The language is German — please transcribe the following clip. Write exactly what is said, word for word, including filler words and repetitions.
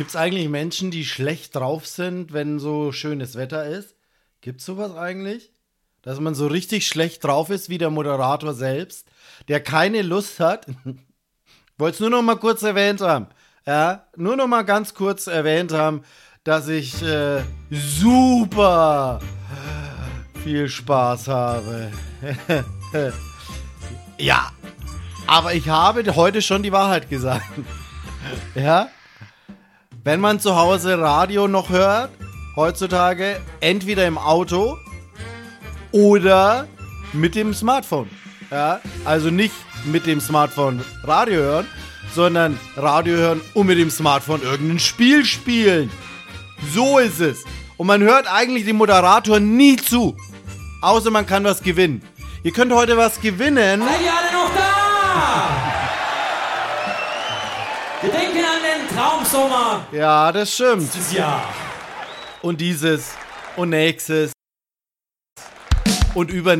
Gibt's eigentlich Menschen, die schlecht drauf sind, wenn so schönes Wetter ist? Gibt's sowas eigentlich? Dass man so richtig schlecht drauf ist, wie der Moderator selbst, der keine Lust hat. Wollte es nur noch mal kurz erwähnt haben. Ja, nur noch mal ganz kurz erwähnt haben, dass ich äh, super viel Spaß habe. Ja, aber ich habe heute schon die Wahrheit gesagt. Ja, wenn man zu Hause Radio noch hört, heutzutage entweder im Auto oder mit dem Smartphone. Ja, also nicht mit dem Smartphone Radio hören, sondern Radio hören und mit dem Smartphone irgendein Spiel spielen. So ist es. Und man hört eigentlich dem Moderator nie zu. Außer man kann was gewinnen. Ihr könnt heute was gewinnen. Seid ihr alle noch da? Wir denken an den Traumsommer. Ja, das stimmt. Dieses Jahr. Und dieses und nächstes und übernächstes.